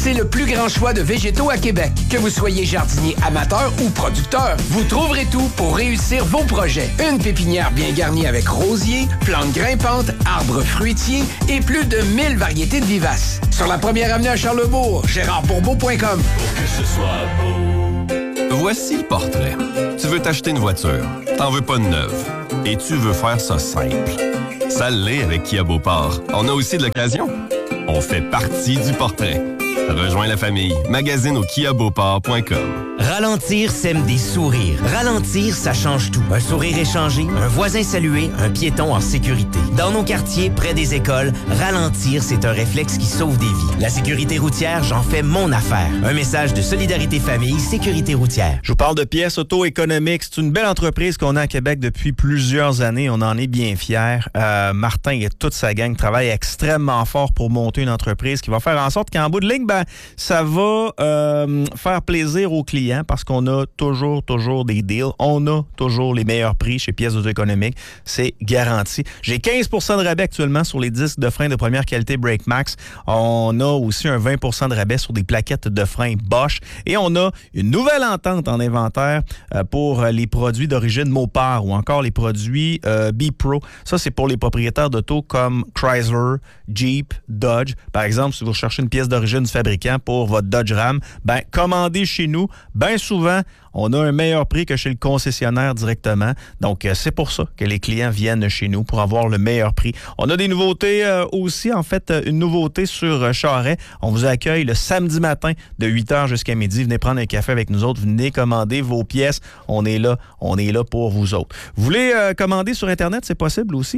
C'est le plus grand choix de végétaux à Québec. Que vous soyez jardinier amateur ou producteur, vous trouverez tout pour réussir vos projets. Une pépinière bien garnie avec rosiers, plantes grimpantes, arbres fruitiers et plus de 1000 variétés de vivaces. Sur la première avenue à Charlesbourg, gérardbourbeau.com. Pour que ce soit beau. Voici le portrait. Tu veux t'acheter une voiture, t'en veux pas de neuve, et tu veux faire ça simple. Ça l'est avec Kia Beauport. On a aussi de l'occasion. On fait partie du portrait. Rejoins la famille. Magasine au kiabeauport.com. Ralentir sème des sourires. Ralentir, ça change tout. Un sourire échangé, un voisin salué, un piéton en sécurité. Dans nos quartiers, près des écoles, ralentir, c'est un réflexe qui sauve des vies. La sécurité routière, j'en fais mon affaire. Un message de Solidarité Famille, Sécurité routière. Je vous parle de Pièces Auto Économiques. C'est une belle entreprise qu'on a à Québec depuis plusieurs années. On en est bien fiers. Martin et toute sa gang travaillent extrêmement fort pour monter une entreprise qui va faire en sorte qu'en bout de ligne, ça va faire plaisir aux clients parce qu'on a toujours des deals. On a toujours les meilleurs prix chez Pièces Auto Économiques. C'est garanti. J'ai 15 % de rabais actuellement sur les disques de frein de première qualité Brake Max. On a aussi un 20 % de rabais sur des plaquettes de frein Bosch. Et on a une nouvelle entente en inventaire pour les produits d'origine Mopar ou encore les produits B-Pro. Ça, c'est pour les propriétaires d'auto comme Chrysler, Jeep, Dodge. Par exemple, si vous recherchez une pièce d'origine du fabricant pour votre Dodge Ram, commandez chez nous. Bien souvent, on a un meilleur prix que chez le concessionnaire directement. Donc, c'est pour ça que les clients viennent chez nous pour avoir le meilleur prix. On a des nouveautés aussi. En fait, une nouveauté sur Charest. On vous accueille le samedi matin de 8h jusqu'à midi. Venez prendre un café avec nous autres. Venez commander vos pièces. On est là pour vous autres. Vous voulez commander sur Internet? C'est possible aussi.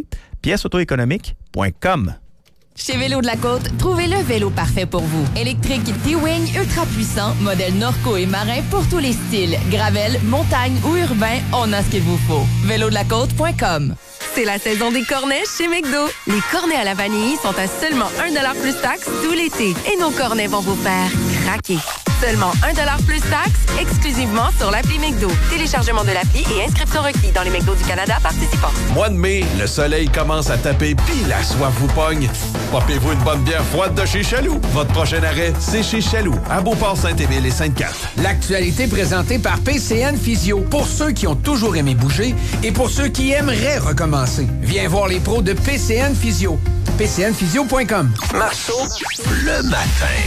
piècesautoéconomiques.com. Chez Vélo de la Côte, trouvez le vélo parfait pour vous. Électrique T-Wing ultra puissant, modèle Norco et marin pour tous les styles. Gravel, montagne ou urbain, on a ce qu'il vous faut. Vélodelacote.com. C'est la saison des cornets chez McDo. Les cornets à la vanille sont à seulement 1$ plus taxe tout l'été. Et nos cornets vont vous faire craquer. Seulement 1$ plus taxe, exclusivement sur l'appli McDo. Téléchargement de l'appli et inscription requis dans les McDo du Canada participants. Mois de mai, le soleil commence à taper puis la soif vous pogne. Popez-vous une bonne bière froide de chez Chaloux. Votre prochain arrêt, c'est chez Chaloux, à Beauport-Saint-Émile et Sainte-Cathe. L'actualité présentée par PCN Physio. Pour ceux qui ont toujours aimé bouger et pour ceux qui aimeraient recommencer. Viens voir les pros de PCN Physio. PCNphysio.com. Marceau, le matin.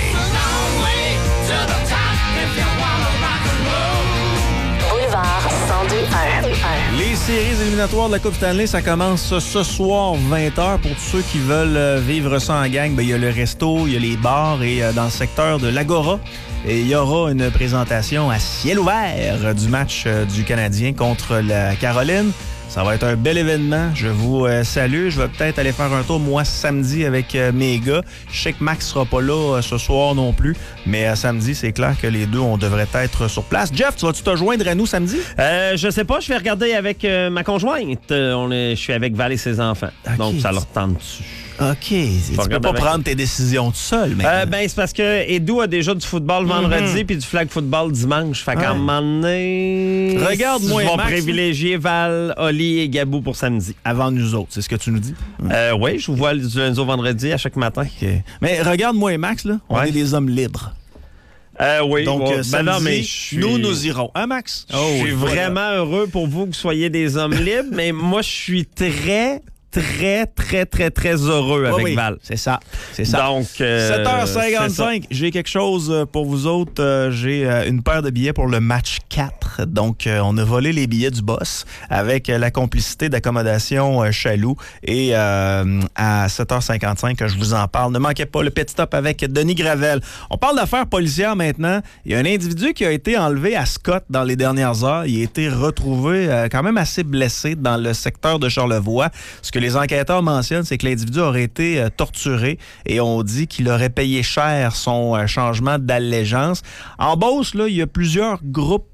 Boulevard 102.1. Les séries éliminatoires de la Coupe Stanley, ça commence ce soir 20h. Pour tous ceux qui veulent vivre ça en gang, il y a le resto, il y a les bars et dans le secteur de l'Agora, et il y aura une présentation à ciel ouvert du match du Canadien contre la Caroline. Ça va être un bel événement. Je vous salue. Je vais peut-être aller faire un tour, moi, samedi avec mes gars. Je sais que Max sera pas là ce soir non plus, mais samedi, c'est clair que les deux, on devrait être sur place. Jeff, tu vas-tu te joindre à nous samedi? Je sais pas. Je vais regarder avec ma conjointe. Je suis avec Val et ses enfants. Okay. Donc, ça leur tente dessus. OK. Tu peux pas prendre tes décisions tout seul. C'est parce que Edu a déjà du football vendredi puis du flag football dimanche. Fait qu'à un moment donné... Regarde-moi, je vais privilégier Val, Oli et Gabou pour samedi. Avant nous autres, c'est ce que tu nous dis? Oui, je vous vois du lundi au vendredi à chaque matin. Okay. Mais regarde-moi et Max, là, on est des hommes libres. Oui. Donc, samedi, non, mais nous irons. Hein, Max? Je suis vraiment heureux pour vous que vous soyez des hommes libres, mais moi, je suis très heureux avec Val. C'est ça. Donc, 7h55, j'ai quelque chose pour vous autres. J'ai une paire de billets pour le match 4. Donc, on a volé les billets du boss avec la complicité d'accommodation Chaloux. Et à 7h55, je vous en parle. Ne manquez pas le petit top avec Denis Gravel. On parle d'affaires policières maintenant. Il y a un individu qui a été enlevé à Scott dans les dernières heures. Il a été retrouvé quand même assez blessé dans le secteur de Charlevoix. Ce que les enquêteurs mentionnent, c'est que l'individu aurait été torturé et on dit qu'il aurait payé cher son changement d'allégeance. En Beauce, là, il y a plusieurs groupes criminels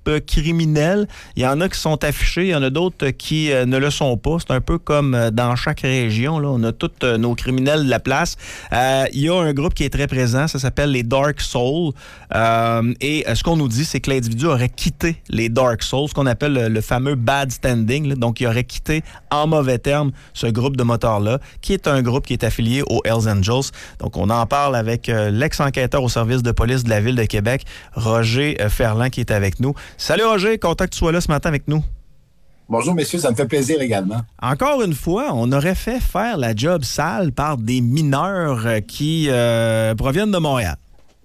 criminels. Il y en a qui sont affichés, il y en a d'autres qui ne le sont pas. C'est un peu comme dans chaque région. Là. On a tous nos criminels de la place. Il y a un groupe qui est très présent, ça s'appelle les Dark Souls. Et ce qu'on nous dit, c'est que l'individu aurait quitté les Dark Souls, ce qu'on appelle le fameux bad standing. Là. Donc, il aurait quitté en mauvais termes ce groupe de motards-là, qui est un groupe qui est affilié aux Hells Angels. Donc, on en parle avec l'ex-enquêteur au service de police de la Ville de Québec, Roger Ferland, qui est avec nous. Salut Roger, content que tu sois là ce matin avec nous. Bonjour messieurs, ça me fait plaisir également. Encore une fois, on aurait fait faire la job sale par des mineurs qui proviennent de Montréal.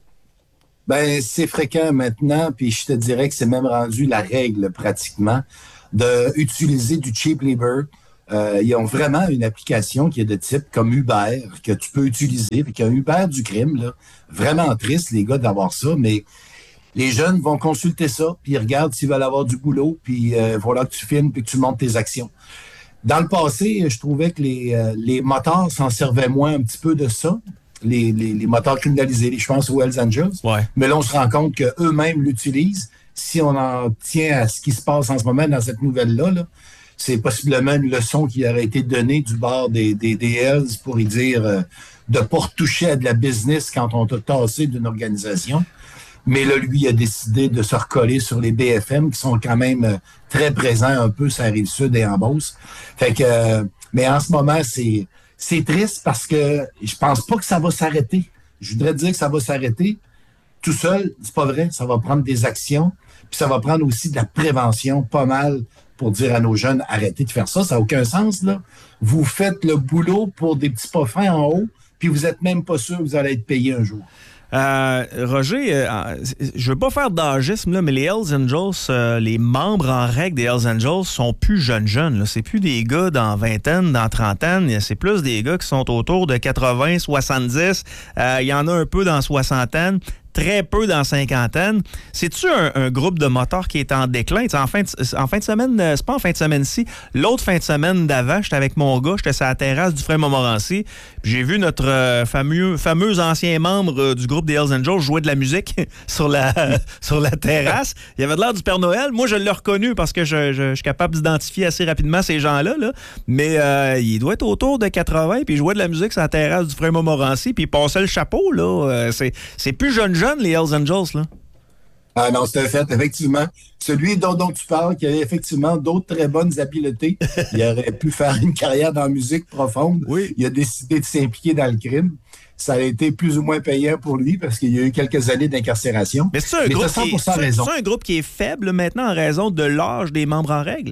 Ben, c'est fréquent maintenant, puis je te dirais que c'est même rendu la règle pratiquement d'utiliser du cheap labor. Ils ont vraiment une application qui est de type comme Uber, que tu peux utiliser, puis qu'il y a un Uber du crime, là. Vraiment triste, les gars, d'avoir ça, mais les jeunes vont consulter ça, puis ils regardent s'ils veulent avoir du boulot, puis voilà que tu filmes, puis que tu montes tes actions. Dans le passé, je trouvais que les motards s'en servaient moins un petit peu de ça, les motards criminalisés, je pense aux Hells Angels. Ouais. Mais là, on se rend compte qu'eux-mêmes l'utilisent. Si on en tient à ce qui se passe en ce moment dans cette nouvelle-là, là, c'est possiblement une leçon qui aurait été donnée du bord des Hells pour y dire de ne pas retoucher à de la business quand on t'a tassé d'une organisation. Mais là, lui, il a décidé de se recoller sur les BFM qui sont quand même très présents un peu sur la Rive-Sud et en Beauce. Fait que, mais en ce moment, c'est triste parce que je pense pas que ça va s'arrêter. Je voudrais dire que ça va s'arrêter tout seul. C'est pas vrai. Ça va prendre des actions. Puis ça va prendre aussi de la prévention, pas mal, pour dire à nos jeunes, arrêtez de faire ça. Ça n'a aucun sens, là. Vous faites le boulot pour des petits pas fins en haut, puis vous n'êtes même pas sûr que vous allez être payé un jour. Roger, je veux pas faire d'âgisme, là, mais les Hells Angels, les membres en règle des Hells Angels sont plus jeunes. Là. C'est plus des gars dans vingtaine, dans trentaine. C'est plus des gars qui sont autour de 80, 70. Il y en a un peu dans soixantaine. Très peu dans cinquantaine. C'est-tu un groupe de motards qui est en déclin? En fin de semaine, c'est pas en fin de semaine-ci. L'autre fin de semaine d'avant, j'étais avec mon gars, j'étais sur la terrasse du frère Montmorency. J'ai vu notre fameux ancien membre du groupe des Hells Angels jouer de la musique sur la terrasse. Il avait de l'air du Père Noël. Moi, je l'ai reconnu parce que je suis capable d'identifier assez rapidement ces gens-là. Là. Mais il doit être autour de 80, puis il jouait de la musique sur la terrasse du frère Montmorency, puis il passait le chapeau. Là. C'est plus jeune, les Hells Angels, là. Ah non, c'est un fait, effectivement. Celui dont tu parles, qui avait effectivement d'autres très bonnes habiletés, il aurait pu faire une carrière dans la musique profonde. Oui. Il a décidé de s'impliquer dans le crime. Ça a été plus ou moins payant pour lui parce qu'il y a eu quelques années d'incarcération. Mais c'est un groupe qui est faible maintenant en raison de l'âge des membres en règle?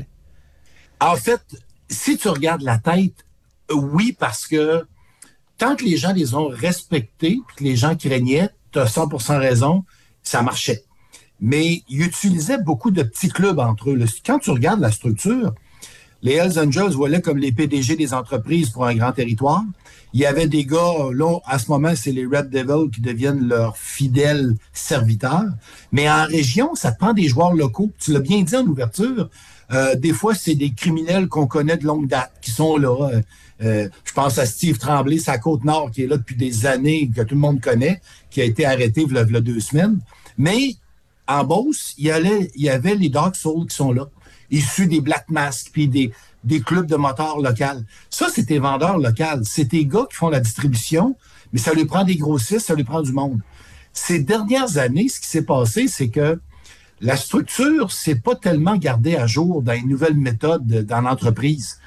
En fait, si tu regardes la tête, oui, parce que tant que les gens les ont respectés, puis que les gens craignaient, tu as 100% raison, ça marchait. Mais ils utilisaient beaucoup de petits clubs entre eux. Quand tu regardes la structure, les Hells Angels voyaient comme les PDG des entreprises pour un grand territoire. Il y avait des gars, là, à ce moment, c'est les Red Devils qui deviennent leurs fidèles serviteurs. Mais en région, ça te prend des joueurs locaux. Tu l'as bien dit en ouverture. Des fois, c'est des criminels qu'on connaît de longue date qui sont là. Je pense à Steve Tremblay, sa Côte-Nord, qui est là depuis des années, que tout le monde connaît, qui a été arrêté il y a 2 semaines. Mais en Beauce, il y avait les Dark Souls qui sont là, issus des Black Masks, puis des clubs de motards locaux. Ça, c'est tes vendeurs locaux. C'est tes gars qui font la distribution, mais ça lui prend des grossistes, ça lui prend du monde. Ces dernières années, ce qui s'est passé, c'est que la structure s'est pas tellement gardée à jour dans les nouvelles méthodes dans l'entreprise.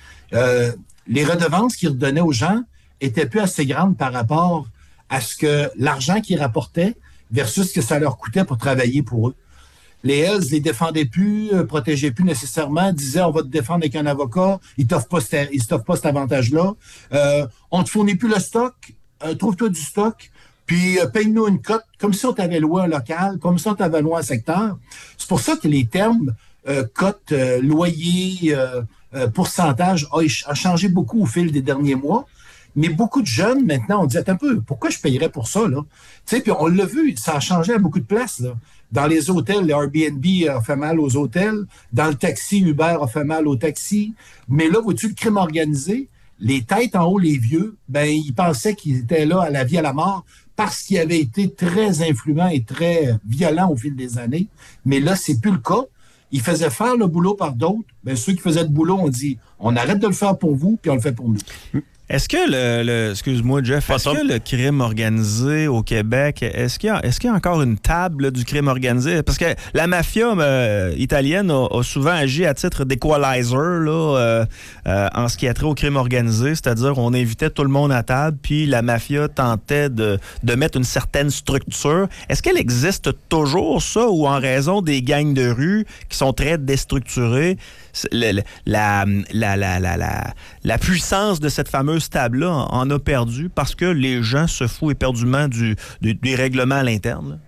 Les redevances qu'ils redonnaient aux gens étaient plus assez grandes par rapport à ce que l'argent qu'ils rapportaient versus ce que ça leur coûtait pour travailler pour eux. Les Hells les défendaient plus, protégeaient plus nécessairement, disaient on va te défendre avec un avocat, ils t'offrent pas cet avantage-là. On te fournit plus le stock, trouve-toi du stock, puis paye-nous une cote, comme si on t'avait loué un local, comme si on t'avait loué un secteur. C'est pour ça que les termes cote, loyer, pourcentage a changé beaucoup au fil des derniers mois. Mais beaucoup de jeunes, maintenant, on dit, attends un peu, pourquoi je payerais pour ça, là? Tu sais, puis on l'a vu, ça a changé à beaucoup de places, là. Dans les hôtels, le Airbnb a fait mal aux hôtels. Dans le taxi, Uber a fait mal aux taxis. Mais là, vois-tu, le crime organisé, les têtes en haut, les vieux, ben, ils pensaient qu'ils étaient là à la vie, à la mort, parce qu'ils avaient été très influents et très violents au fil des années. Mais là, c'est plus le cas. ils faisaient faire le boulot par d'autres. Bien, ceux qui faisaient le boulot, on dit, on arrête de le faire pour vous, puis on le fait pour nous. Est-ce que excuse-moi, Jeff, que le crime organisé au Québec, est-ce qu'il y a encore une table là, du crime organisé? Parce que la mafia italienne a souvent agi à titre d'equalizer là, en ce qui a trait au crime organisé, c'est-à-dire on invitait tout le monde à table, puis la mafia tentait de mettre une certaine structure. Est-ce qu'elle existe toujours, ça, ou en raison des gangs de rue qui sont très déstructurés, la puissance de cette fameuse table-là en a perdu parce que les gens se foutent éperdument des règlements à l'interne?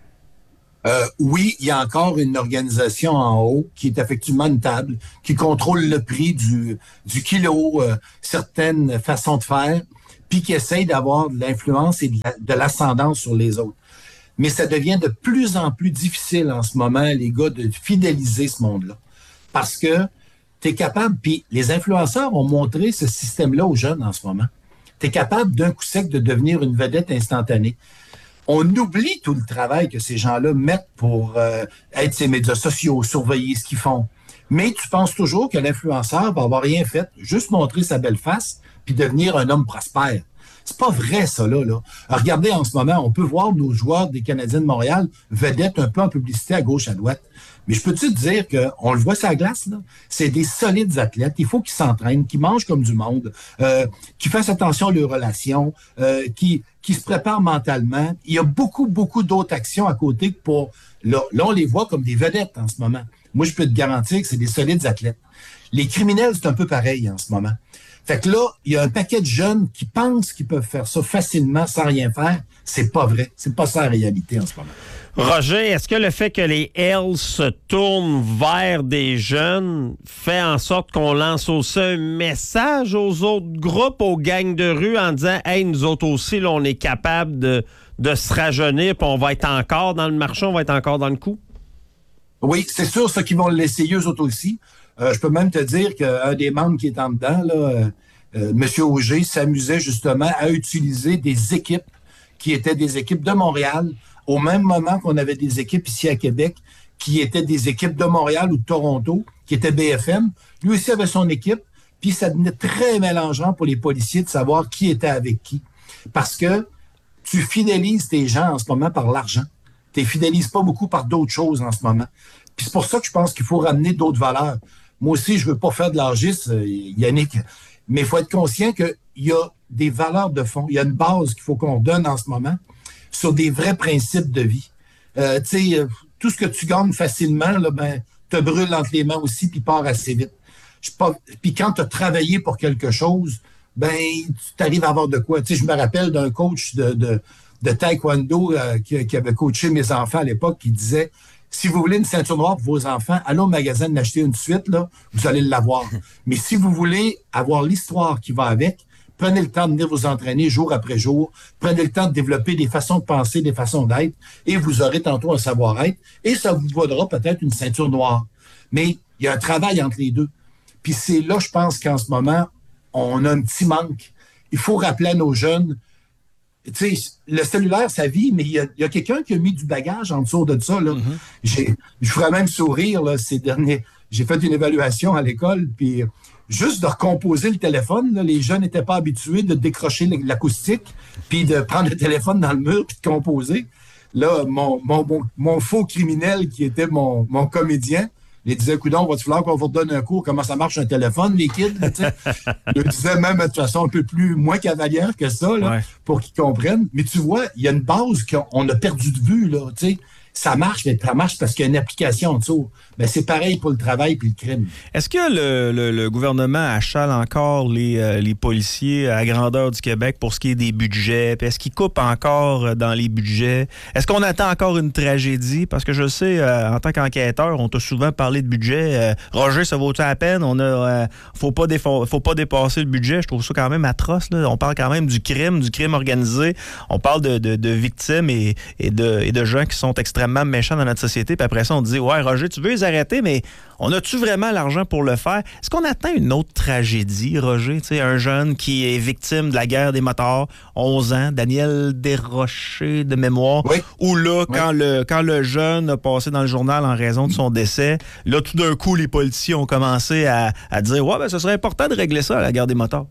Oui, il y a encore une organisation en haut qui est effectivement une table, qui contrôle le prix du kilo, certaines façons de faire, puis qui essaye d'avoir de l'influence et de l'ascendance sur les autres. Mais ça devient de plus en plus difficile en ce moment, les gars, de fidéliser ce monde-là. Parce que tu es capable, puis les influenceurs ont montré ce système-là aux jeunes en ce moment. Tu es capable d'un coup sec de devenir une vedette instantanée. On oublie tout le travail que ces gens-là mettent pour être ces médias sociaux, surveiller ce qu'ils font. Mais tu penses toujours que l'influenceur va avoir rien fait, juste montrer sa belle face, puis devenir un homme prospère. C'est pas vrai, ça, là. Regardez, en ce moment, on peut voir nos joueurs des Canadiens de Montréal vedettes un peu en publicité à gauche, à droite. Mais je peux-tu te dire qu'on le voit sur la glace, là? C'est des solides athlètes. Il faut qu'ils s'entraînent, qu'ils mangent comme du monde, qu'ils fassent attention à leurs relations, qu'ils se préparent mentalement. Il y a beaucoup, beaucoup d'autres actions à côté pour... Là, on les voit comme des vedettes en ce moment. Moi, je peux te garantir que c'est des solides athlètes. Les criminels, c'est un peu pareil en ce moment. Fait que là, il y a un paquet de jeunes qui pensent qu'ils peuvent faire ça facilement sans rien faire. C'est pas vrai. C'est pas ça la réalité en ce moment. Roger, est-ce que le fait que les Hells se tournent vers des jeunes fait en sorte qu'on lance aussi un message aux autres groupes, aux gangs de rue, en disant « Hey, nous autres aussi, là, on est capable de se rajeunir, puis on va être encore dans le marché, on va être encore dans le coup? » Oui, c'est sûr, ceux qui vont l'essayer, eux autres aussi. Je peux même te dire qu'un des membres qui est en dedans, là, M. Auger, s'amusait justement à utiliser des équipes qui étaient des équipes de Montréal, au même moment qu'on avait des équipes ici à Québec, qui étaient des équipes de Montréal ou de Toronto, qui étaient BFM. Lui aussi avait son équipe, puis ça devenait très mélangeant pour les policiers de savoir qui était avec qui. Parce que tu fidélises tes gens en ce moment par l'argent. Tu les fidélises pas beaucoup par d'autres choses en ce moment. Puis c'est pour ça que je pense qu'il faut ramener d'autres valeurs. Moi aussi, je veux pas faire de l'argisme, Yannick, mais il faut être conscient qu'il y a des valeurs de fond. Il y a une base qu'il faut qu'on donne en ce moment sur des vrais principes de vie. Tout ce que tu gagnes facilement, là, te brûle entre les mains aussi, puis part assez vite. Puis quand tu as travaillé pour quelque chose, tu t'arrives à avoir de quoi. Je me rappelle d'un coach de taekwondo qui avait coaché mes enfants à l'époque, qui disait « Si vous voulez une ceinture noire pour vos enfants, allez au magasin de l'acheter une de suite, là, vous allez l'avoir. Mais si vous voulez avoir l'histoire qui va avec, prenez le temps de venir vous entraîner jour après jour. Prenez le temps de développer des façons de penser, des façons d'être, et vous aurez tantôt un savoir-être, et ça vous vaudra peut-être une ceinture noire. » Mais il y a un travail entre les deux. Puis c'est là, je pense qu'en ce moment, on a un petit manque. Il faut rappeler à nos jeunes, tu sais, le cellulaire, ça vit, mais il y a quelqu'un qui a mis du bagage en dessous de ça. Là. Je ferais même sourire là, ces derniers. J'ai fait une évaluation à l'école, puis juste de recomposer le téléphone, là, les jeunes n'étaient pas habitués de décrocher l'acoustique, puis de prendre le téléphone dans le mur, puis de composer. Là, mon faux criminel, qui était mon comédien, il disait, coudonc, va-tu falloir qu'on vous redonne un cours, comment ça marche un téléphone, les kids? Je le disais même de façon un peu moins cavalière que ça, là, pour qu'ils comprennent. Mais tu vois, il y a une base qu'on a perdu de vue, là, tu sais. Ça marche, mais ça marche parce qu'il y a une application en dessous. Ben, c'est pareil pour le travail puis le crime. Est-ce que le gouvernement achale encore les policiers à grandeur du Québec pour ce qui est des budgets? Puis est-ce qu'ils coupent encore dans les budgets? Est-ce qu'on attend encore une tragédie? Parce que je sais, en tant qu'enquêteur, on t'a souvent parlé de budget. Roger, ça vaut-tu la peine? Faut pas dépasser le budget. Je trouve ça quand même atroce, là. On parle quand même du crime organisé. On parle de victimes et de gens qui sont extrêmement extrêmement méchants dans notre société. Puis après ça, on dit, ouais, Roger, tu veux les arrêter, mais on a-tu vraiment l'argent pour le faire? Est-ce qu'on atteint une autre tragédie, Roger? Tu sais, un jeune qui est victime de la guerre des motards, 11 ans, Daniel Desrochers de mémoire, où là, quand le jeune a passé dans le journal en raison de son décès, là, tout d'un coup, les politiciens ont commencé à dire, ouais, ben, ce serait important de régler ça, la guerre des motards.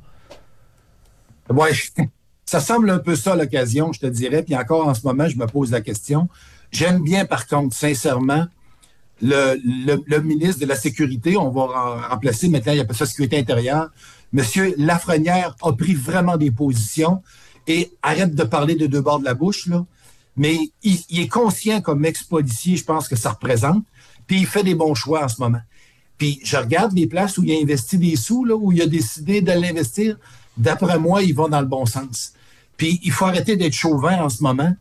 Ouais, ça semble un peu ça l'occasion, je te dirais. Puis encore en ce moment, je me pose la question. J'aime bien, par contre, sincèrement, le ministre de la Sécurité, on va remplacer maintenant, il appelle ça Sécurité intérieure. Monsieur Lafrenière a pris vraiment des positions et arrête de parler de deux bords de la bouche, là. Mais il est conscient comme ex-policier, je pense que ça représente, puis il fait des bons choix en ce moment. Puis je regarde les places où il a investi des sous, là, où il a décidé de l'investir. D'après moi, il va dans le bon sens. Puis il faut arrêter d'être chauvin en ce moment.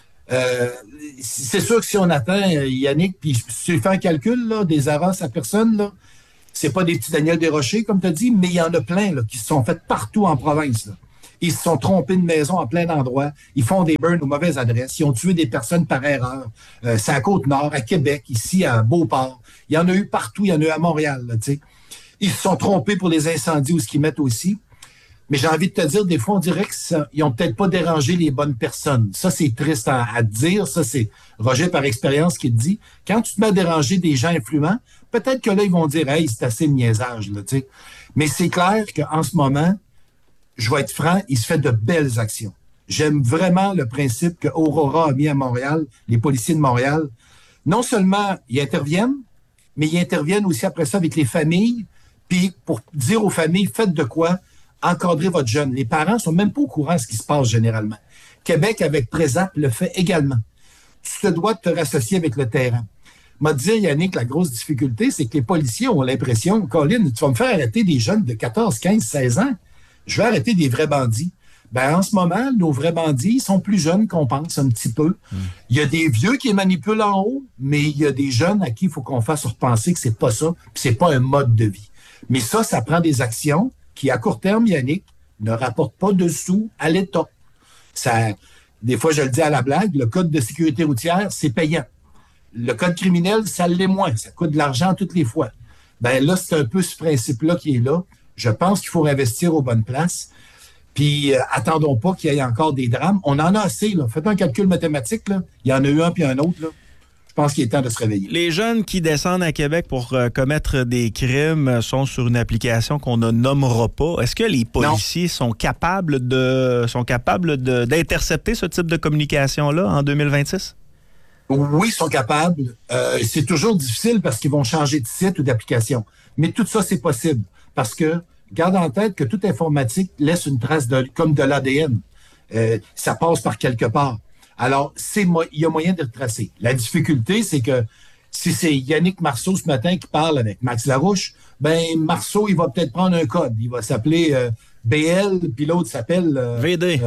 C'est sûr que si on atteint Yannick, puis si tu fais un calcul là, des avances à personne, là, c'est pas des petits Daniel Desrochers, comme tu as dit, mais il y en a plein là, qui se sont faits partout en province. Là. Ils se sont trompés de maison à plein d'endroits. Ils font des burns aux mauvaises adresses. Ils ont tué des personnes par erreur. C'est à Côte-Nord, à Québec, ici, à Beauport. Il y en a eu partout. Il y en a eu à Montréal. Là, ils se sont trompés pour les incendies où ce qu'ils mettent aussi. Mais j'ai envie de te dire, des fois, on dirait qu'ils n'ont peut-être pas dérangé les bonnes personnes. Ça, c'est triste à dire. Ça, c'est Roger, par expérience, qui te dit. Quand tu te mets à déranger des gens influents, peut-être que là, ils vont dire « Hey, c'est assez de niaisage. » Mais c'est clair qu'en ce moment, je vais être franc, il se fait de belles actions. J'aime vraiment le principe que Aurora a mis à Montréal, les policiers de Montréal. Non seulement ils interviennent, mais ils interviennent aussi après ça avec les familles, puis pour dire aux familles, faites de quoi? Encadrez votre jeune. Les parents ne sont même pas au courant de ce qui se passe généralement. Québec, avec Présac, le fait également. Tu te dois de te rassocier avec le terrain. M'a dit, Yannick, la grosse difficulté, c'est que les policiers ont l'impression, Colin, tu vas me faire arrêter des jeunes de 14, 15, 16 ans. Je vais arrêter des vrais bandits. Ben, en ce moment, nos vrais bandits, ils sont plus jeunes qu'on pense un petit peu. Il y a des vieux qui les manipulent en haut, mais il y a des jeunes à qui il faut qu'on fasse repenser que c'est pas ça, puis c'est pas un mode de vie. Mais ça prend des actions qui, à court terme, Yannick, ne rapportent pas de sous à l'État. Ça, des fois, je le dis à la blague, le code de sécurité routière, c'est payant. Le code criminel, ça l'est moins. Ça coûte de l'argent toutes les fois. Ben là, c'est un peu ce principe-là qui est là. Je pense qu'il faut investir aux bonnes places. Puis, attendons pas qu'il y ait encore des drames. On en a assez, là. Faites un calcul mathématique, là. Il y en a eu un puis un autre, là. Je pense qu'il est temps de se réveiller. Les jeunes qui descendent à Québec pour commettre des crimes sont sur une application qu'on ne nommera pas. Est-ce que les policiers sont capables d'intercepter ce type de communication-là en 2026? Oui, ils sont capables. C'est toujours difficile parce qu'ils vont changer de site ou d'application. Mais tout ça, c'est possible. Parce que, garde en tête que toute informatique laisse une trace comme de l'ADN. Ça passe par quelque part. Alors, il y a moyen de retracer. La difficulté, c'est que si c'est Yannick Marceau ce matin qui parle avec Max Larouche, ben Marceau, il va peut-être prendre un code. Il va s'appeler BL, puis l'autre s'appelle VD.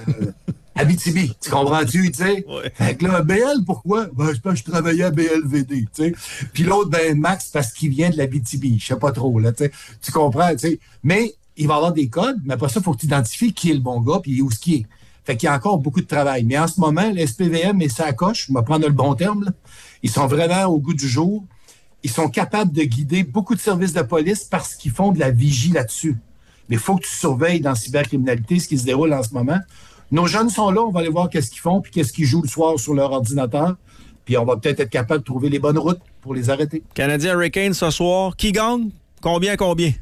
Abitibi. Tu comprends-tu, tu sais? Ouais. Fait que là, BL, pourquoi? Ben, je pense que je travaillais à BLVD, tu sais. Puis l'autre, ben Max, parce qu'il vient de l'Abitibi. Je sais pas trop, là, tu sais. Tu comprends, tu sais. Mais il va y avoir des codes, mais après ça, il faut que tu identifies qui est le bon gars, puis où ce qui est. Fait qu'il y a encore beaucoup de travail. Mais en ce moment, le SPVM et sa coche, je vais prendre le bon terme, là, ils sont vraiment au goût du jour. Ils sont capables de guider beaucoup de services de police parce qu'ils font de la vigie là-dessus. Mais il faut que tu surveilles dans la cybercriminalité ce qui se déroule en ce moment. Nos jeunes sont là, on va aller voir qu'est-ce qu'ils font puis qu'est-ce qu'ils jouent le soir sur leur ordinateur. Puis on va peut-être être capable de trouver les bonnes routes pour les arrêter. Canadien Hurricane ce soir, qui gagne? Combien?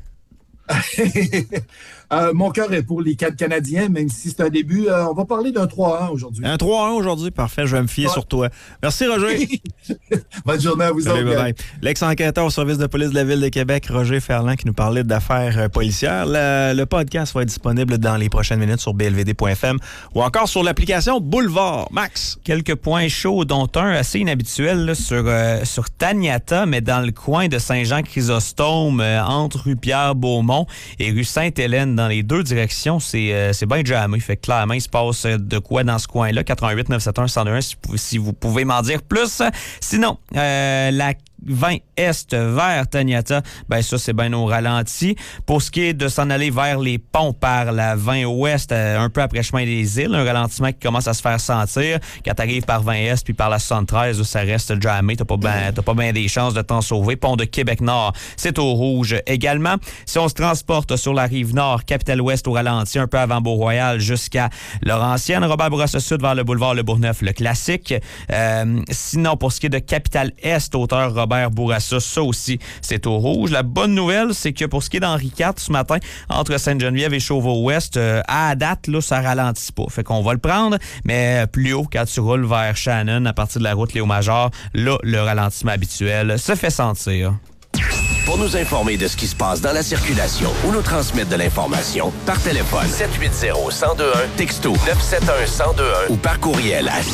Mon cœur est pour les 4 Canadiens, même si c'est un début. On va parler d'un 3-1 aujourd'hui. Un 3-1 aujourd'hui, parfait. Je vais me fier sur toi. Merci, Roger. Bonne journée à vous autres. Bye-bye. L'ex-enquêteur au service de police de la Ville de Québec, Roger Ferland, qui nous parlait d'affaires policières. Le podcast va être disponible dans les prochaines minutes sur blvd.fm ou encore sur l'application Boulevard. Max. Quelques points chauds, dont un assez inhabituel là, sur Taniata, mais dans le coin de Saint-Jean-Chrysostome, entre rue Pierre-Beaumont et rue Sainte-Hélène. Dans les deux directions, c'est bien jammé. Fait que clairement, il se passe de quoi dans ce coin-là. 88 971 101 si vous pouvez m'en dire plus. Sinon, la 20 Est vers Taniata, ben ça, c'est bien au ralenti. Pour ce qui est de s'en aller vers les ponts par la 20 Ouest, un peu après Chemin des Îles, un ralentissement qui commence à se faire sentir. Quand t'arrives par 20 Est puis par la 73, ça reste jammé. T'as pas bien des chances de t'en sauver. Pont de Québec-Nord, c'est au rouge également. Si on se transporte sur la rive nord, Capitale-Ouest au ralenti, un peu avant Beau-Royal jusqu'à Laurentienne. Robert-Bourassa-Sud vers le boulevard Le Bourgneuf, le classique. Sinon, pour ce qui est de Capitale-Est, hauteur Robert-Bourassa, ça aussi, c'est au rouge. La bonne nouvelle, c'est que pour ce qui est d'Henri IV, ce matin, entre Sainte-Geneviève et Chauveau-Ouest, à date, là, ça ralentit pas. Fait qu'on va le prendre, mais plus haut, quand tu roules vers Shannon, à partir de la route Léo-Major, là, le ralentissement habituel se fait sentir. Pour nous informer de ce qui se passe dans la circulation ou nous transmettre de l'information, par téléphone 780-1021, texto 971-1021 ou par courriel à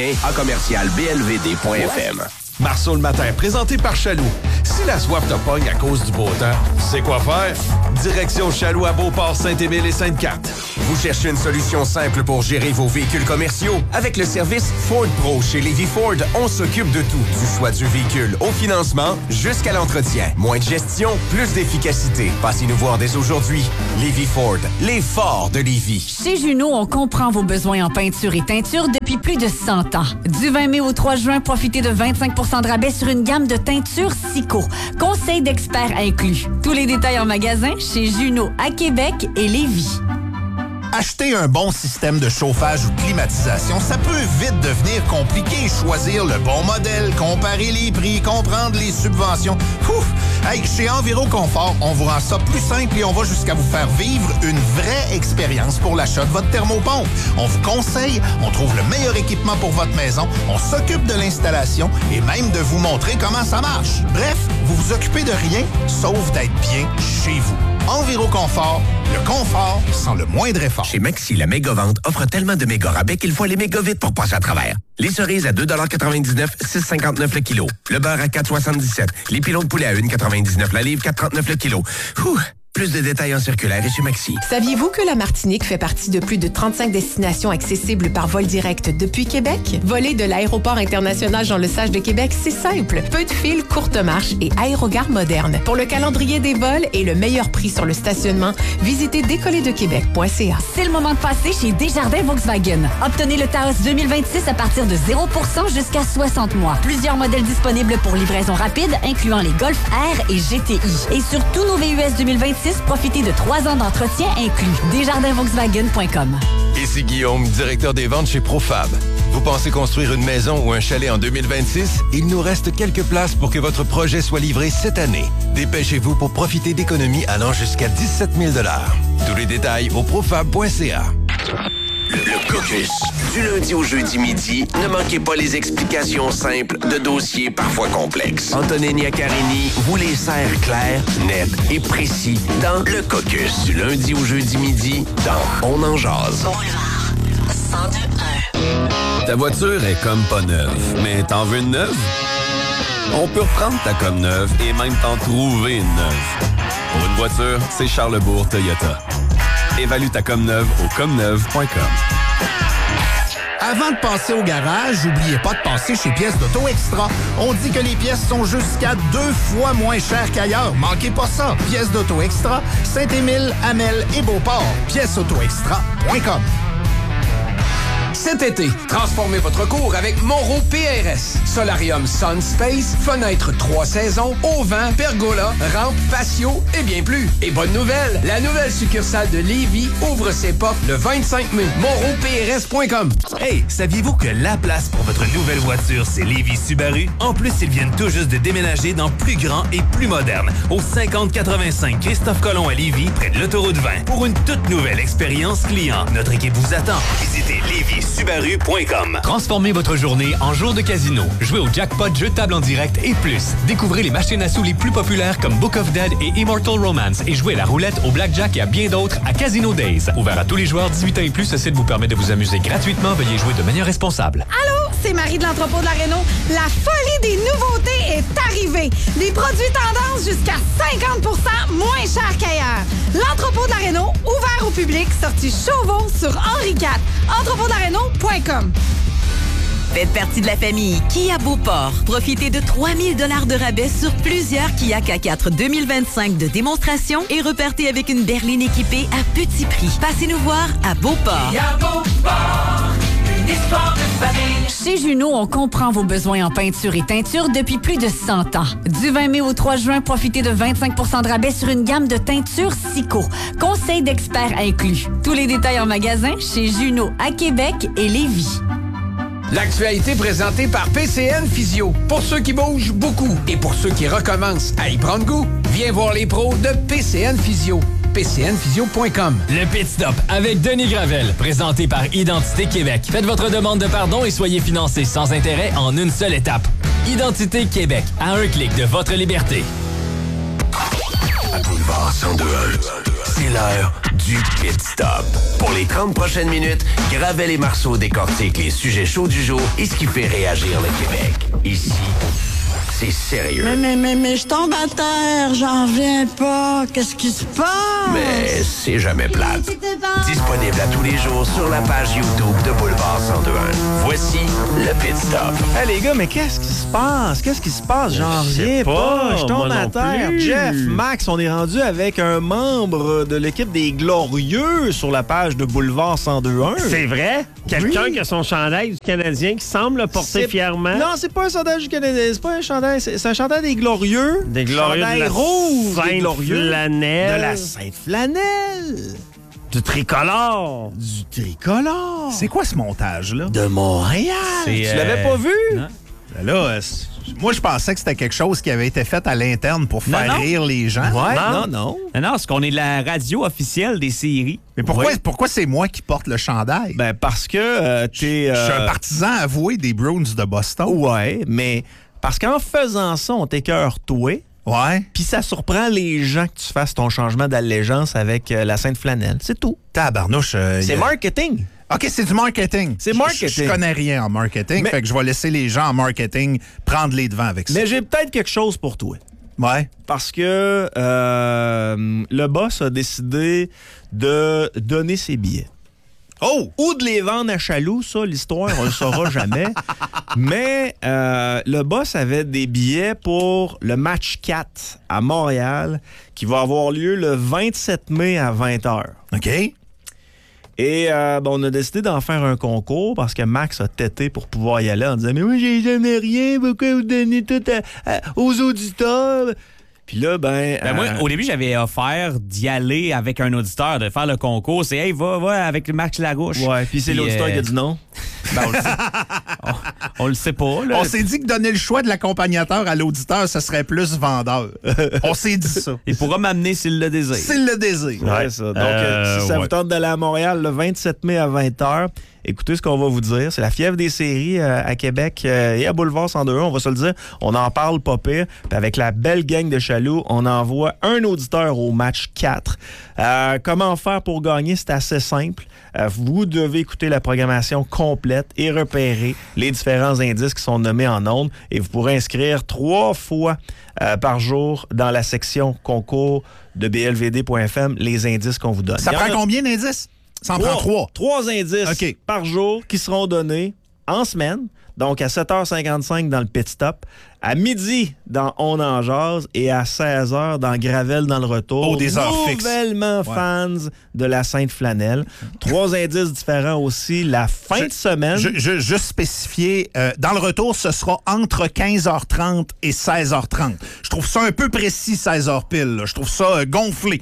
citoyen@blvd.fm. Marceau le matin, présenté par Chaloux. Si la soif te pogne à cause du beau temps, tu sais quoi faire? Direction Chaloux à Beauport, Saint-Émile et Sainte-Cathe. Vous cherchez une solution simple pour gérer vos véhicules commerciaux? Avec le service Ford Pro chez Lévis Ford, on s'occupe de tout. Du choix du véhicule au financement jusqu'à l'entretien. Moins de gestion, plus d'efficacité. Passez nous voir dès aujourd'hui. Lévis Ford, les forts de Lévis. Chez Juno, on comprend vos besoins en peinture et teinture depuis plus de 100 ans. Du 20 mai au 3 juin, profitez de 25 de rabais sur une gamme de teintures Sico. Conseils d'experts inclus. Tous les détails en magasin chez Juno à Québec et Lévis. Acheter un bon système de chauffage ou de climatisation, ça peut vite devenir compliqué. Choisir le bon modèle, comparer les prix, comprendre les subventions. Ouf! Hey, chez Enviroconfort, on vous rend ça plus simple et on va jusqu'à vous faire vivre une vraie expérience pour l'achat de votre thermopompe. On vous conseille, on trouve le meilleur équipement pour votre maison, on s'occupe de l'installation et même de vous montrer comment ça marche. Bref, vous vous occupez de rien, sauf d'être bien chez vous. Enviroconfort, le confort sans le moindre effort. Chez Maxi, la méga-vente offre tellement de méga rabais qu'il faut aller méga vite pour passer à travers. Les cerises à 2,99 $, 6,59 le kilo. Le beurre à 4,77 $. Les pilons de poulet à 1,99 la livre, 4,39 le kilo. Ouh! Plus de détails en circulaire et chez Maxi. Saviez-vous que la Martinique fait partie de plus de 35 destinations accessibles par vol direct depuis Québec? Voler de l'aéroport international Jean-Lesage de Québec, c'est simple. Peu de fils, courte marche et aérogare moderne. Pour le calendrier des vols et le meilleur prix sur le stationnement, visitez décollerdequebec.ca. C'est le moment de passer chez Desjardins Volkswagen. Obtenez le Taos 2026 à partir de 0% jusqu'à 60 mois. Plusieurs modèles disponibles pour livraison rapide, incluant les Golf R et GTI. Et sur tous nos VUS 2026, profitez de 3 ans d'entretien inclus. Desjardinvolkswagen.com. Ici Guillaume, directeur des ventes chez Profab. Vous pensez construire une maison ou un chalet en 2026? Il nous reste quelques places pour que votre projet soit livré cette année. Dépêchez-vous pour profiter d'économies allant jusqu'à 17 000 $. Tous les détails au profab.ca. Le caucus. Du lundi au jeudi midi, ne manquez pas les explications simples de dossiers parfois complexes. Antonini Accarini vous les sert clairs, nets et précis dans le caucus. Du lundi au jeudi midi, dans On en jase. Ta voiture est comme pas neuve, mais t'en veux une neuve? On peut reprendre ta comme neuve et même t'en trouver une neuve. Pour une voiture, c'est Charlesbourg Toyota. Évalue ta comme neuve au comneuve.com. Avant de passer au garage, n'oubliez pas de passer chez Pièces d'Auto Extra. On dit que les pièces sont jusqu'à 2 fois moins chères qu'ailleurs. Manquez pas ça. Pièces d'Auto Extra, Saint-Émile, Hamel et Beauport. Piècesautoextra.com. Cet été, transformez votre cour avec Monroe PRS. Solarium Sun Space, fenêtre 3 saisons, auvent, pergola, rampe, patio et bien plus. Et bonne nouvelle, la nouvelle succursale de Lévis ouvre ses portes le 25 mai. MonroePRS.com. Hey, saviez-vous que la place pour votre nouvelle voiture, c'est Lévis Subaru? En plus, ils viennent tout juste de déménager dans plus grand et plus moderne, au 5085 Christophe-Colomb à Lévis, près de l'autoroute 20, pour une toute nouvelle expérience client. Notre équipe vous attend. Visitez lévissubaru.com. Transformez votre journée en jour de casino. Jouez au jackpot, jeux de table en direct et plus. Découvrez les machines à sous les plus populaires comme Book of Dead et Immortal Romance et jouez à la roulette, au blackjack et à bien d'autres à Casino Days. Ouvert à tous les joueurs 18 ans et plus, ce site vous permet de vous amuser gratuitement. Veuillez jouer de manière responsable. Allô, c'est Marie de l'entrepôt de la Réno. La folie des nouveautés est arrivée. Des produits tendance jusqu'à 50% moins chers qu'ailleurs. L'entrepôt de la Réno, ouvert au public, sortie Chauveau sur Henri IV. Entrepôtdelaréno.com. Faites partie de la famille Kia Beauport. Profitez de 3 000 $ de rabais sur plusieurs Kia K4 2025 de démonstration et repartez avec une berline équipée à petit prix. Passez-nous voir à Beauport. Kia Beauport, une histoire de famille. Chez Juno, on comprend vos besoins en peinture et teinture depuis plus de 100 ans. Du 20 mai au 3 juin, profitez de 25 % de rabais sur une gamme de teintures Sico. Conseils d'experts inclus. Tous les détails en magasin chez Juno à Québec et Lévis. L'actualité présentée par PCN Physio. Pour ceux qui bougent beaucoup et pour ceux qui recommencent à y prendre goût, viens voir les pros de PCN Physio. PCNphysio.com. Le Pit Stop avec Denis Gravel, présenté par Identité Québec. Faites votre demande de pardon et soyez financé sans intérêt en une seule étape. Identité Québec, à un clic de votre liberté. À Boulevard 102.1, c'est l'heure du Pit Stop. Pour les 30 prochaines minutes, Gravel et Marceau décortiquent les sujets chauds du jour et ce qui fait réagir le Québec. Ici, c'est sérieux. Mais je tombe à terre, j'en reviens pas. Qu'est-ce qui se passe? Mais c'est jamais plate. Disponible à tous les jours sur la page YouTube de Boulevard 102.1. Voici le Pit Stop. Hey les gars, mais qu'est-ce qui se passe? Qu'est-ce qui se passe? J'en reviens pas. Je tombe à terre. Jeff, Max, on est rendu avec un membre de l'équipe des Glorieux sur la page de Boulevard 102.1. C'est vrai? Quelqu'un qui a son chandail du Canadien qui semble le porter fièrement? Non, c'est pas un chandail du Canadien. C'est pas un chandail. C'est un chandail des Glorieux. Des Glorieux de la rouge. Sainte-Flanelle. De la Sainte-Flanelle. Du tricolore. Du tricolore. C'est quoi ce montage-là? De Montréal. Tu l'avais pas vu? Non. Ben là, moi, je pensais que c'était quelque chose qui avait été fait à l'interne pour faire rire les gens. Ouais, Non, parce qu'on est la radio officielle des séries. Mais pourquoi c'est moi qui porte le chandail? Ben, parce que t'es... Je suis un partisan avoué des Bruins de Boston. Ouais, mais parce qu'en faisant ça, on t'écœure toi. Ouais. Puis ça surprend les gens que tu fasses ton changement d'allégeance avec la Sainte-Flanelle. C'est tout. Tabarnouche. C'est marketing. OK, c'est du marketing. C'est marketing. Je connais rien en marketing, fait que je vais laisser les gens en marketing prendre les devants avec ça. Mais j'ai peut-être quelque chose pour toi. Ouais. Parce que le boss a décidé de donner ses billets. Oh! Ou de les vendre à Chaloux, ça, l'histoire, on le saura jamais. Mais le boss avait des billets pour le match 4 à Montréal qui va avoir lieu le 27 mai à 20h. OK. Et on a décidé d'en faire un concours parce que Max a tété pour pouvoir y aller en disant « Mais moi, j'ai jamais rien, pourquoi vous donnez tout aux auditeurs? » Puis là, moi, au début, j'avais offert d'y aller avec un auditeur, de faire le concours. C'est « Hey, va avec Max Larouche. » Ouais, puis c'est l'auditeur qui a dit non. On le sait. On le sait pas, là. On s'est dit que donner le choix de l'accompagnateur à l'auditeur, ce serait plus vendeur. On s'est dit ça. Il pourra m'amener s'il le désire. S'il le désire. Ouais, ça. Donc, si ça vous tente d'aller à Montréal le 27 mai à 20h, écoutez ce qu'on va vous dire. C'est la fièvre des séries à Québec et à Boulevard 102.1. On va se le dire. On en parle pas pire. Puis avec la belle gang de Chaloux, on envoie un auditeur au match 4. Comment faire pour gagner? C'est assez simple. Vous devez écouter la programmation complète et repérer les différents indices qui sont nommés en ondes. Et vous pourrez inscrire 3 fois par jour dans la section concours de blvd.fm les indices qu'on vous donne. Ça prend combien d'indices? Ça en prend 3. 3 indices par jour qui seront donnés en semaine. Donc, à 7h55 dans le Pit Stop, à midi dans On en jase et à 16h dans Gravel dans le retour. Des heures fixes. Nouvellement fans de la Sainte-Flanelle. 3 indices différents aussi la fin de semaine. Juste spécifier, dans le retour, ce sera entre 15h30 et 16h30. Je trouve ça un peu précis, 16h pile. Là. Je trouve ça gonflé.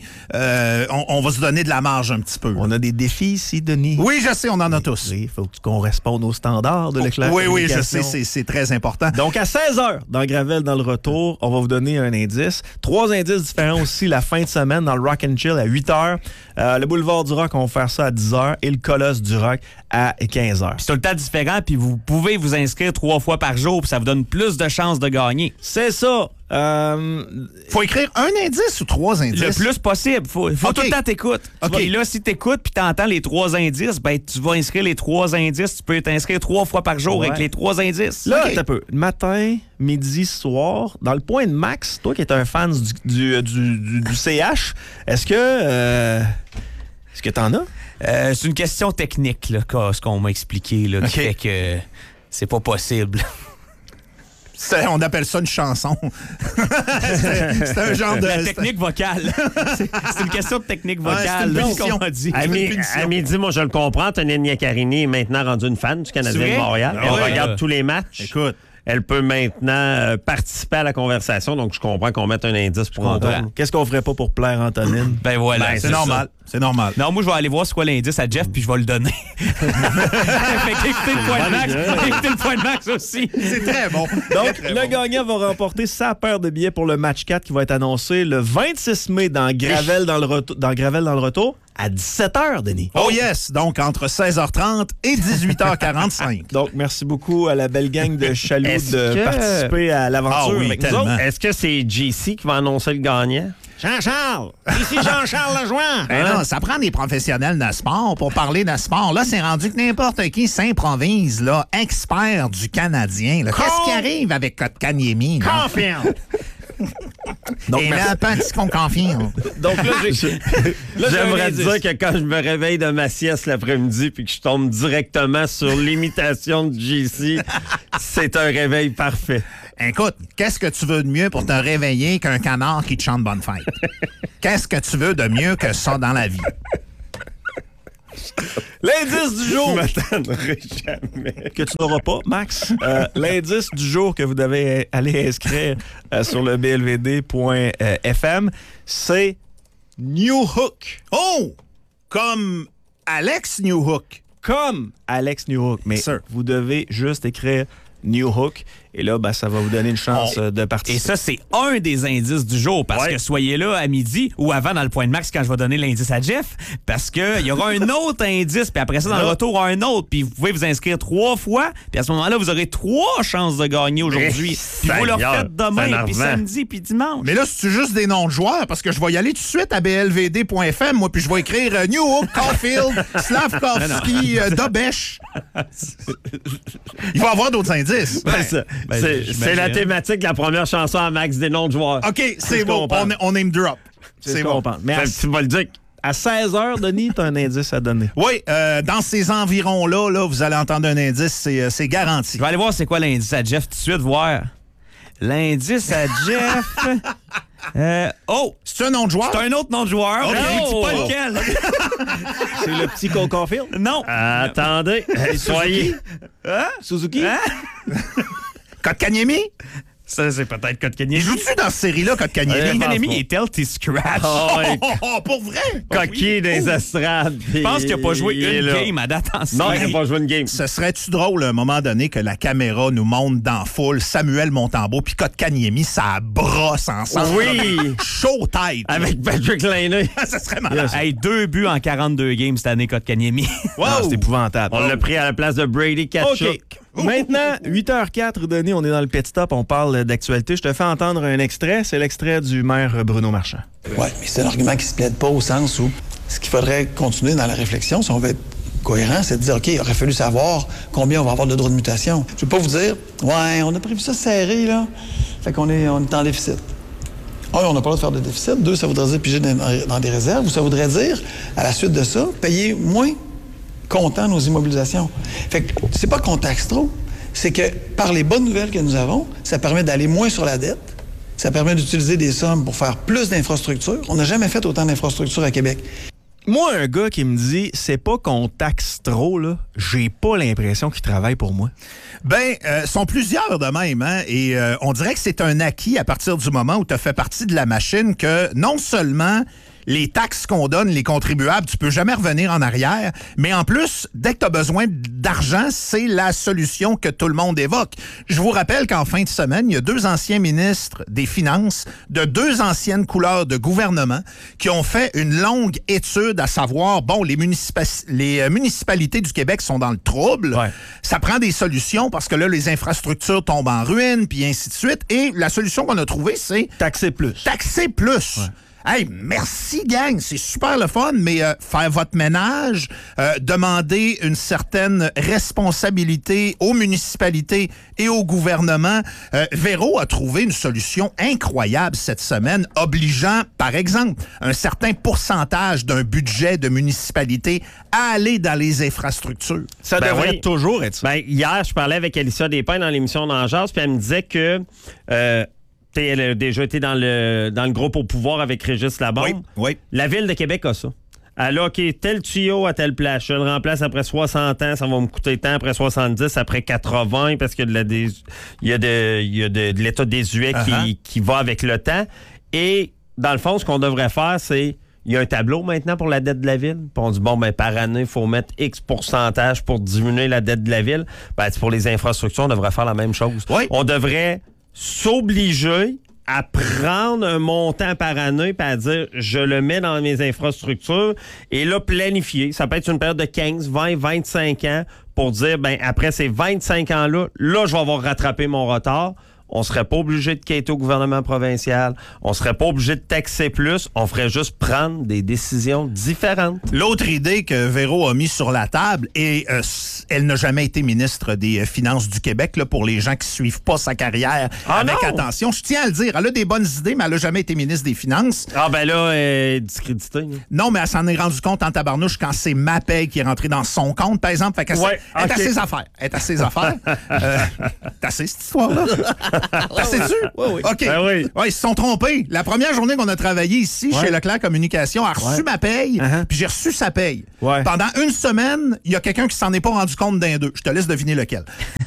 On va se donner de la marge un petit peu. On a des défis ici, Denis. Oui, je sais, on en a tous. Il faut qu'on réponde aux standards de l'éclair. Oui, je sais, c'est très important. Donc, à 16h, dans Gravel, dans le retour, on va vous donner un indice. 3 indices différents aussi la fin de semaine dans le Rock and Chill à 8h. Le Boulevard du Rock, on va faire ça à 10h. Et le Colosse du Rock à 15h. C'est tout le temps différent, puis vous pouvez vous inscrire 3 fois par jour, puis ça vous donne plus de chances de gagner. C'est ça. Faut écrire un indice ou 3 indices? Le plus possible. Faut tout le temps t'écoutes. Et là, si t'écoutes puis t'entends les 3 indices, tu vas inscrire les 3 indices. Tu peux t'inscrire 3 fois par jour avec les 3 indices. Là, un peu. Matin, midi, soir, dans le point de Max, toi qui es un fan du CH, est-ce que t'en as? C'est une question technique, là, ce qu'on m'a expliqué, là, qui fait que... c'est pas possible. On appelle ça une chanson. c'est un genre de... La technique vocale. C'est une question de technique vocale. Ouais, c'est qu'on m'a dit. À midi, moi, je le comprends. Tonine Niakarini est maintenant rendue une fan du Canadien de Montréal. Elle regarde tous les matchs. Écoute. Elle peut maintenant participer à la conversation, donc je comprends qu'on mette un indice pour entendre. Qu'est-ce qu'on ferait pas pour plaire Antonine? Ben voilà. C'est normal. C'est normal. Non, moi, je vais aller voir c'est quoi l'indice à Jeff, puis je vais le donner. Fait qu'écoutez le point de Max. Écoutez le point de Max aussi. C'est très bon. Donc, le gagnant va remporter sa paire de billets pour le match 4 qui va être annoncé le 26 mai dans Gravel dans le retour à 17h, Denis. Oh yes! Donc, entre 16h30 et 18h45. Donc, merci beaucoup à la belle gang de Chaloux de participer à l'aventure avec nous autres. Est-ce que c'est JC qui va annoncer le gagnant? Jean-Charles! Ici Jean-Charles Lajoie! Non, ça prend des professionnels de sport pour parler de sport. Là, c'est rendu que n'importe qui s'improvise, là, expert du Canadien. Là. Qu'est-ce qui arrive avec Kotkaniemi? Confirme! Donc, et là, pas dit qu'on confirme. Donc là, j'aimerais dire que quand je me réveille de ma sieste l'après-midi puis que je tombe directement sur l'imitation de JC, c'est un réveil parfait. Écoute, qu'est-ce que tu veux de mieux pour te réveiller qu'un canard qui te chante bonne fête? Qu'est-ce que tu veux de mieux que ça dans la vie? L'indice du jour. Je m'attendrai jamais. Que tu n'auras pas, Max. L'indice du jour que vous devez aller inscrire sur le blvd.fm, c'est New Hook. Oh! Comme Alex New Hook. Comme Alex New Hook. Mais vous devez juste écrire New Hook. Et là, ben, ça va vous donner une chance de participer. Et ça, c'est un des indices du jour. Parce que soyez là à midi ou avant dans le point de Max quand je vais donner l'indice à Jeff. Parce qu'il y aura un autre indice. Puis après ça, dans le retour, un autre. Puis vous pouvez vous inscrire 3 fois. Puis à ce moment-là, vous aurez 3 chances de gagner aujourd'hui. Puis vous le refaites demain, puis samedi, puis dimanche. Mais là, c'est juste des noms de joueurs. Parce que je vais y aller tout de suite à blvd.fm. Moi, puis je vais écrire New Hook, Caulfield, Slavkovski, Dobesh. Il va y avoir d'autres indices. C'est la thématique de la première chanson à Max des noms de joueurs. OK, c'est bon. On name drop. C'est bon. Mais tu vas le dire. À 16h, Denis, tu as un indice à donner. Oui, dans ces environs-là, là, vous allez entendre un indice, c'est garanti. Je vais aller voir c'est quoi l'indice à Jeff tout de suite, voir. L'indice à Jeff... c'est un nom de joueur? C'est un autre nom de joueur. Okay. Dis pas lequel. C'est le petit Cole Caulfield? Non. Attendez. Soyez. Suzuki? Kotkaniemi? Ça, c'est peut-être Kotkaniemi. Joue-tu dans cette série-là, Kotkaniemi? Kotkaniemi est healthy scratch. Pour vrai? Coquille des estrades. Je pense qu'il n'a pas joué une game à date en série. Non, il n'a pas joué une game. Ce serait-tu drôle, à un moment donné, que la caméra nous montre dans la foule Samuel Montembeault puis Kotkaniemi, ça brosse ensemble. Oui! Chaud tête. Avec Patrick Laine. Ça serait malade. Hey, 2 buts en 42 games cette année, Kotkaniemi. Wow! C'est épouvantable. On l'a pris à la place de Brady Tkachuk. Okay. Maintenant, 8h04, Denis, on est dans le Petit Top, on parle d'actualité. Je te fais entendre un extrait, c'est l'extrait du maire Bruno Marchand. Oui, mais c'est un argument qui se plaide pas au sens où ce qu'il faudrait continuer dans la réflexion, si on veut être cohérent, c'est de dire, OK, il aurait fallu savoir combien on va avoir de droits de mutation. Je ne vais pas vous dire, ouais, on a prévu ça serré, là, fait qu'on est en déficit. 1, on n'a pas le droit de faire de déficit. 2, ça voudrait dire piger dans des réserves, ou ça voudrait dire, à la suite de ça, payer moins comptant nos immobilisations. Fait que c'est pas qu'on taxe trop, c'est que par les bonnes nouvelles que nous avons, ça permet d'aller moins sur la dette, ça permet d'utiliser des sommes pour faire plus d'infrastructures. On n'a jamais fait autant d'infrastructures à Québec. Moi, un gars qui me dit, c'est pas qu'on taxe trop, là, j'ai pas l'impression qu'il travaille pour moi. Ben, sont plusieurs de même, hein, et on dirait que c'est un acquis à partir du moment où tu as fait partie de la machine que non seulement les taxes qu'on donne, les contribuables, tu peux jamais revenir en arrière. Mais en plus, dès que tu as besoin d'argent, c'est la solution que tout le monde évoque. Je vous rappelle qu'en fin de semaine, il y a 2 anciens ministres des Finances de 2 anciennes couleurs de gouvernement qui ont fait une longue étude à savoir, bon, les municipalités du Québec sont dans le trouble. Ouais. Ça prend des solutions parce que là, les infrastructures tombent en ruine, puis ainsi de suite. Et la solution qu'on a trouvée, c'est... Taxer plus. Taxer plus. Ouais. Hey, merci, gang, c'est super le fun, mais faire votre ménage, demander une certaine responsabilité aux municipalités et au gouvernement. Véro a trouvé une solution incroyable cette semaine, obligeant, par exemple, un certain pourcentage d'un budget de municipalité à aller dans les infrastructures. Ça devrait toujours être ça. Hier, je parlais avec Alicia Despins dans l'émission d'Angers, puis elle me disait que elle a déjà été dans le groupe au pouvoir avec Régis Labombe. Oui. La Ville de Québec a ça. Elle a, OK, tel tuyau à telle place, je le remplace après 60 ans, ça va me coûter tant, après 70, après 80, parce qu'il y a de l'état désuet qui va avec le temps. Et dans le fond, ce qu'on devrait faire, c'est il y a un tableau maintenant pour la dette de la Ville. Puis on dit, par année, il faut mettre X pourcentage pour diminuer la dette de la Ville. Pour les infrastructures, on devrait faire la même chose. Oui. On devrait s'obliger à prendre un montant par année et à dire, je le mets dans mes infrastructures et là, planifier. Ça peut être une période de 15, 20, 25 ans pour dire, après ces 25 ans-là, je vais avoir rattrapé mon retard. On serait pas obligé de quitter au gouvernement provincial. On serait pas obligé de taxer plus. On ferait juste prendre des décisions différentes. L'autre idée que Véro a mis sur la table, et elle n'a jamais été ministre des Finances du Québec, là, pour les gens qui suivent pas sa carrière avec attention. Je tiens à le dire, elle a des bonnes idées, mais elle n'a jamais été ministre des Finances. Discréditée. Non, mais elle s'en est rendue compte en tabarnouche quand c'est ma paye qui est rentrée dans son compte, par exemple. Fait qu'elle est à ses affaires. Elle est à ses affaires. T'as assez cette histoire-là? T'as sais-tu? Oui. OK. Ouais, ils se sont trompés. La première journée qu'on a travaillé ici, chez Leclerc Communication, elle a reçu ma paye, puis j'ai reçu sa paye. Pendant une semaine, il y a quelqu'un qui s'en est pas rendu compte d'un deux. Je te laisse deviner lequel.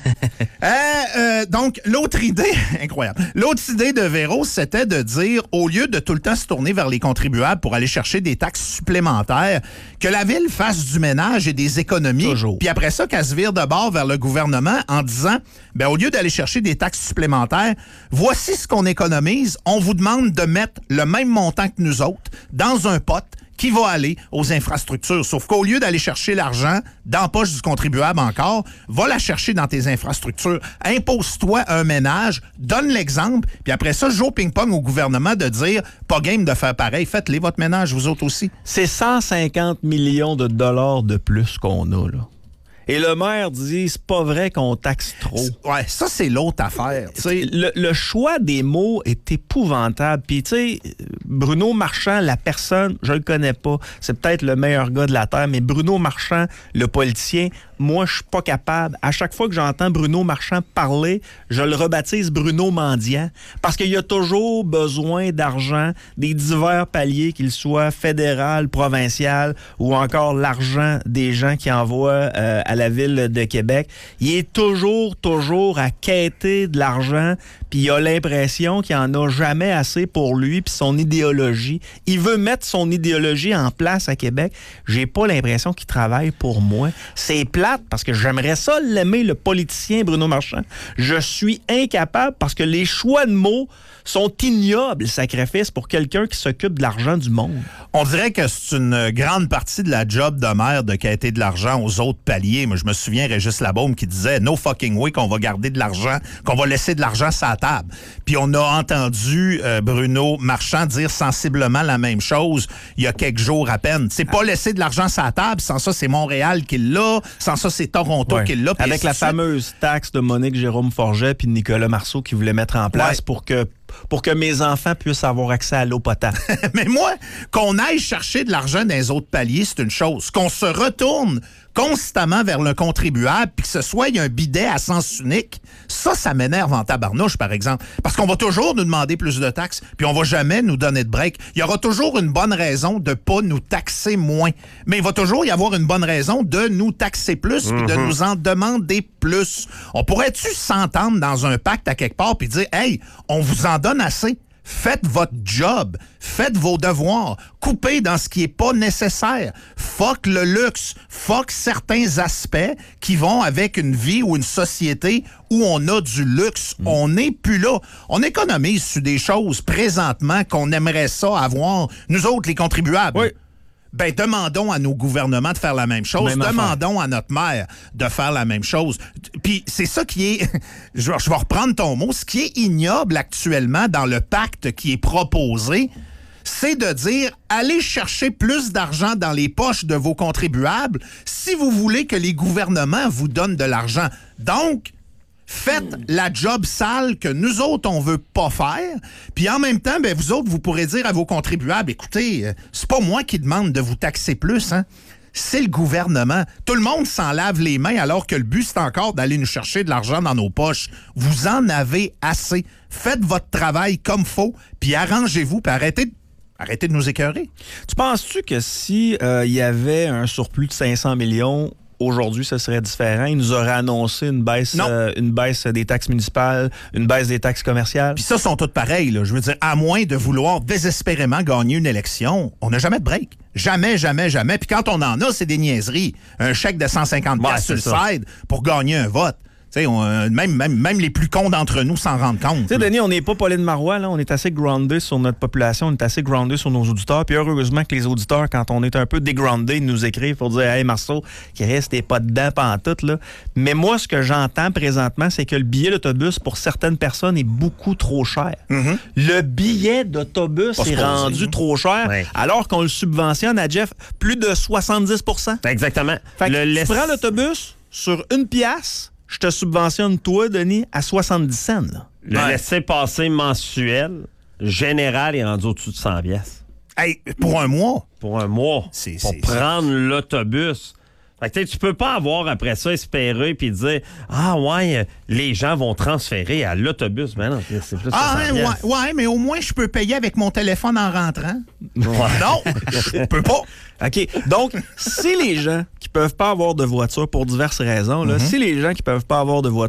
Donc, l'autre idée, incroyable, l'autre idée de Véro, c'était de dire, au lieu de tout le temps se tourner vers les contribuables pour aller chercher des taxes supplémentaires, que la Ville fasse du ménage et des économies. Puis après ça, qu'elle se vire de bord vers le gouvernement en disant, au lieu d'aller chercher des taxes supplémentaires, voici ce qu'on économise. On vous demande de mettre le même montant que nous autres dans un pot qui va aller aux infrastructures. Sauf qu'au lieu d'aller chercher l'argent dans la poche du contribuable encore, va la chercher dans tes infrastructures. Impose-toi un ménage, donne l'exemple, puis après ça, joue au ping-pong au gouvernement de dire, pas game de faire pareil, faites-les votre ménage, vous autres aussi. C'est 150 millions de dollars de plus qu'on a, là. Et le maire dit, c'est pas vrai qu'on taxe trop. Ouais, ça, c'est l'autre affaire. Le choix des mots est épouvantable. Puis, tu sais, Bruno Marchand, la personne, je le connais pas. C'est peut-être le meilleur gars de la Terre, mais Bruno Marchand, le politicien, moi, je suis pas capable. À chaque fois que j'entends Bruno Marchand parler, je le rebaptise Bruno Mendiant. Parce qu'il y a toujours besoin d'argent, des divers paliers, qu'ils soient fédéral, provincial, ou encore l'argent des gens qui envoient à la Ville de Québec. Il est toujours à quêter de l'argent, puis il a l'impression qu'il en a jamais assez pour lui puis son idéologie. Il veut mettre son idéologie en place à Québec. J'ai pas l'impression qu'il travaille pour moi. C'est plate parce que j'aimerais ça l'aimer, le politicien Bruno Marchand. Je suis incapable parce que les choix de mots sont ignobles, sacrifices, pour quelqu'un qui s'occupe de l'argent du monde. On dirait que c'est une grande partie de la job de maire de quêter de l'argent aux autres paliers. Moi, je me souviens, Régis Labombe qui disait « No fucking way qu'on va garder de l'argent, qu'on va laisser de l'argent sur la table ». Puis on a entendu Bruno Marchand dire sensiblement la même chose il y a quelques jours à peine. C'est pas laisser de l'argent sur la table, sans ça, c'est Montréal qui l'a, sans ça, c'est Toronto qui l'a. Avec la fameuse taxe de Monique Jérôme Forget puis Nicolas Marceau qui voulait mettre en place pour que mes enfants puissent avoir accès à l'eau potable. Mais moi, qu'on aille chercher de l'argent dans les autres paliers, c'est une chose. Qu'on se retourne constamment vers le contribuable puis que ce soit un bidet à sens unique, ça m'énerve en tabarnouche, par exemple. Parce qu'on va toujours nous demander plus de taxes puis on va jamais nous donner de break. Il y aura toujours une bonne raison de pas nous taxer moins. Mais il va toujours y avoir une bonne raison de nous taxer plus puis de nous en demander plus. On pourrait-tu s'entendre dans un pacte à quelque part puis dire « Hey, on vous en donne assez. Faites votre job. Faites vos devoirs. Coupez dans ce qui est pas nécessaire. Fuck le luxe. Fuck certains aspects qui vont avec une vie ou une société où on a du luxe. On n'est plus là. On économise sur des choses présentement qu'on aimerait ça avoir, nous autres, les contribuables. Oui. Ben, demandons à nos gouvernements de faire la même chose. Demandons à notre maire de faire la même chose. Puis c'est ça qui est, je vais reprendre ton mot, ce qui est ignoble actuellement dans le pacte qui est proposé, c'est de dire allez chercher plus d'argent dans les poches de vos contribuables si vous voulez que les gouvernements vous donnent de l'argent. Donc, faites la job sale que nous autres, on veut pas faire. Puis en même temps, ben, vous autres, vous pourrez dire à vos contribuables, écoutez, c'est pas moi qui demande de vous taxer plus, hein. C'est le gouvernement. Tout le monde s'en lave les mains alors que le but, c'est encore d'aller nous chercher de l'argent dans nos poches. Vous en avez assez. Faites votre travail comme faut, puis arrangez-vous, puis arrêtez de nous écœurer. Tu penses-tu que si il y avait un surplus de 500 millions, aujourd'hui, ce serait différent? Il nous aurait annoncé une baisse des taxes municipales, une baisse des taxes commerciales. Puis ça, sont toutes pareilles, là. Je veux dire, à moins de vouloir désespérément gagner une élection, on n'a jamais de break. Jamais, jamais, jamais. Puis quand on en a, c'est des niaiseries. Un chèque de 150 $ sur le side pour gagner un vote. Tu sais, même les plus cons d'entre nous s'en rendent compte. Tu sais, Denis, on n'est pas Pauline Marois, là. On est assez groundé sur notre population, on est assez groundé sur nos auditeurs. Puis heureusement que les auditeurs, quand on est un peu dégroundé, nous écrivent pour dire « Hey, Marceau, qui reste t'es pas dedans pantoute, là. » Mais moi, ce que j'entends présentement, c'est que le billet d'autobus, pour certaines personnes, est beaucoup trop cher. Mm-hmm. Le billet d'autobus est rendu trop cher, alors qu'on le subventionne à Jeff plus de 70 %. Exactement. Fait que tu prends l'autobus sur 1 pièce. Je te subventionne, toi, Denis, à 70 cents. Là. Le laissez-passer mensuel général est rendu au-dessus de 100 pièces. Hey, pour un mois? Pour un mois. Pour prendre l'autobus. Fait que tu peux pas avoir après ça espéré puis dire les gens vont transférer à l'autobus. Ben non, c'est plus ouais, mais au moins je peux payer avec mon téléphone en rentrant. Non, je peux pas. OK. Donc, si les gens qui peuvent pas avoir de voiture pour diverses raisons, là, si les gens qui peuvent pas avoir de voiture